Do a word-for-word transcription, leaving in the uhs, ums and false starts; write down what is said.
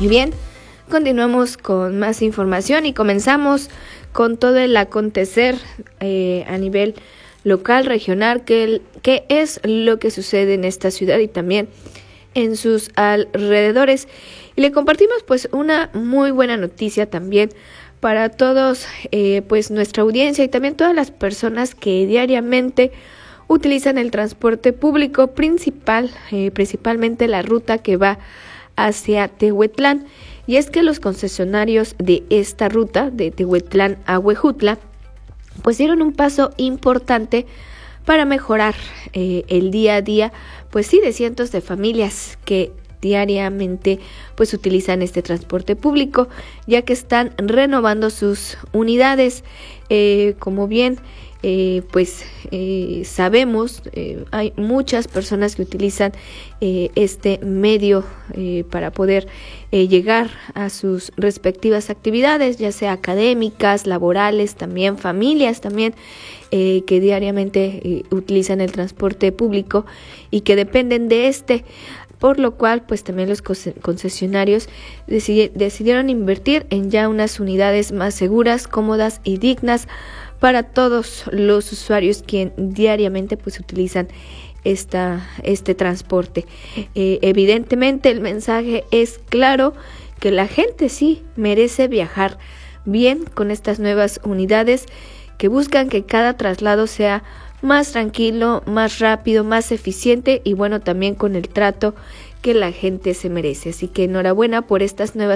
Y bien, continuamos con más información y comenzamos con todo el acontecer eh, a nivel local, regional, que, que es lo que sucede en esta ciudad y también en sus alrededores. Y le compartimos pues una muy buena noticia también para todos, eh, pues nuestra audiencia y también todas las personas que diariamente utilizan el transporte público principal, eh, principalmente la ruta que va hacia Tehuetlán. Y es que los concesionarios de esta ruta, de Tehuetlán a Huejutla, pues dieron un paso importante para mejorar eh, el día a día, pues sí, de cientos de familias que diariamente pues utilizan este transporte público, ya que están renovando sus unidades. Eh, como bien eh, pues eh, sabemos, eh, hay muchas personas que utilizan eh, este medio eh, para poder eh, llegar a sus respectivas actividades, ya sea académicas, laborales, también familias también eh, que diariamente eh, utilizan el transporte público y que dependen de este. Por lo cual, pues también los concesionarios decidi- decidieron invertir en ya unas unidades más seguras, cómodas y dignas para todos los usuarios que diariamente pues utilizan esta, este transporte. Eh, evidentemente el mensaje es claro, que la gente sí merece viajar bien con estas nuevas unidades que buscan que cada traslado sea más tranquilo, más rápido, más eficiente y bueno, también con el trato que la gente se merece. Así que enhorabuena por estas nuevas